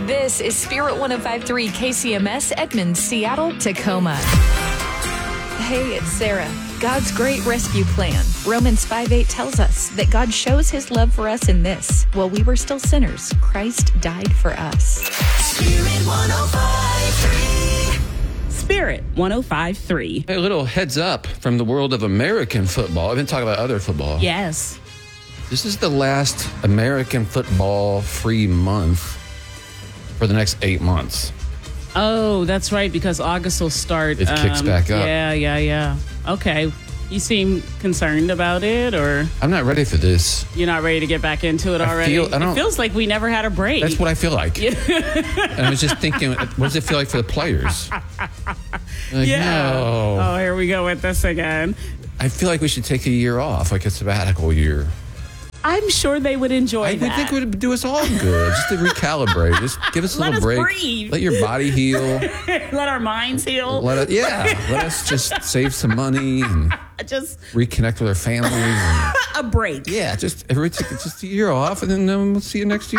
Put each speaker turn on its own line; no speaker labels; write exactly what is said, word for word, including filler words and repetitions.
This is Spirit one oh five point three K C M S, Edmond, Seattle, Tacoma. Hey, it's Sarah. God's great rescue plan. Romans five eight tells us that God shows his love for us in this. While we were still sinners, Christ died for us.
Spirit one oh five point three.
Spirit one oh five point three.
A little heads up from the world of American football. I've been talking about other football.
Yes.
This is the last American football free month for the next eight months.
Oh, that's right, because August will start.
It kicks back up.
Yeah, yeah, yeah. Okay. You seem concerned about it, or
I'm not ready for this.
you're not ready to get back into it
I
already?
feel- I don't-
It feels like we never had a break.
That's what I feel like. And I was just thinking, what does it feel like for the players? Like,
Yeah.
no.
Oh, here we go with this again.
I feel like we should take a year off, like a sabbatical year.
I'm sure they would enjoy
I would
that.
think it would do us all good, just to recalibrate. Just give us a
Let
little
us
break.
breathe.
Let your body heal.
Let our minds heal.
Let us, yeah, let us just save some money and
Just
reconnect with our families. And,
a break.
yeah, just every just a year off, and then um, we'll see you next year.